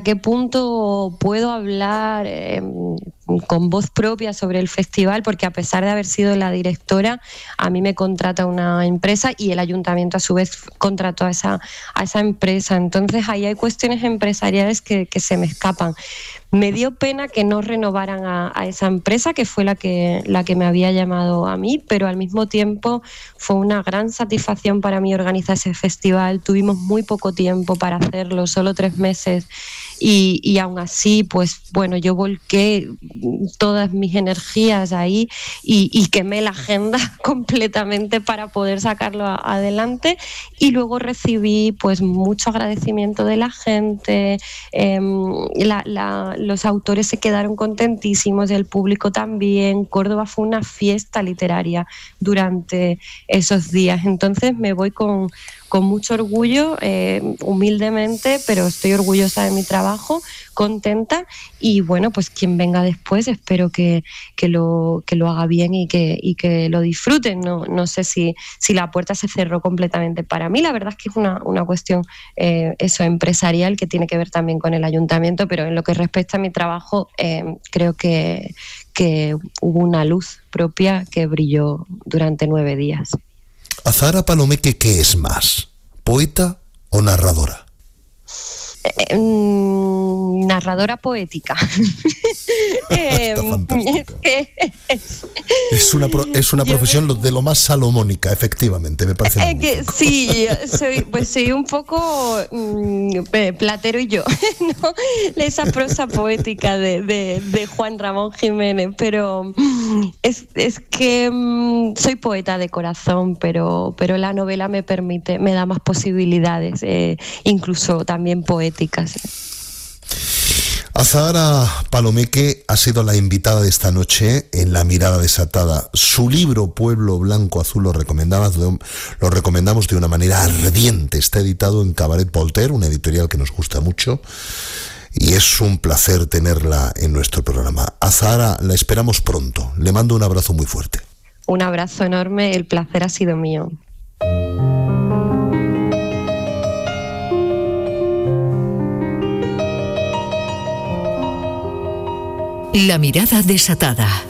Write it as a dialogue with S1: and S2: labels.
S1: qué punto puedo hablar con voz propia sobre el festival, porque a pesar de haber sido la directora, a mí me contrata una empresa y el ayuntamiento a su vez contrató a esa empresa. Entonces ahí hay cuestiones empresariales que se me escapan. Me dio pena que no renovaran a esa empresa, que fue la que me había llamado a mí, pero al mismo tiempo fue una gran satisfacción para mí organizar ese festival. Tuvimos muy poco tiempo para hacerlo, solo 3 meses, y aún así, pues bueno, yo volqué todas mis energías ahí y quemé la agenda completamente para poder sacarlo adelante, y luego recibí pues mucho agradecimiento de la gente. Los autores se quedaron contentísimos, el público también. Córdoba fue una fiesta literaria durante esos días. Entonces me voy con mucho orgullo, humildemente, pero estoy orgullosa de mi trabajo, contenta, y bueno, pues quien venga después espero que lo haga bien y que lo disfruten. No sé si la puerta se cerró completamente para mí. La verdad es que es una cuestión empresarial, que tiene que ver también con el ayuntamiento, pero en lo que respecta a mi trabajo, creo que hubo una luz propia que brilló durante 9 días.
S2: Azahara Palomeque, ¿qué es más? ¿Poeta o narradora?
S1: Narradora poética.
S2: Está fantástica. Es una profesión de lo más salomónica, efectivamente, me parece magnífico.
S1: Sí, soy un poco Platero y yo, ¿no? Esa prosa poética de Juan Ramón Jiménez, pero es que soy poeta de corazón, pero la novela me da más posibilidades, incluso también poéticas.
S2: Azahara Palomeque ha sido la invitada de esta noche en La Mirada Desatada. Su libro Pueblo Blanco Azul lo recomendamos de una manera ardiente. Está editado en Cabaret Voltaire, una editorial que nos gusta mucho, y es un placer tenerla en nuestro programa. Azahara, la esperamos pronto. Le mando un abrazo muy fuerte.
S1: Un abrazo enorme, el placer ha sido mío.
S3: La Mirada Desatada.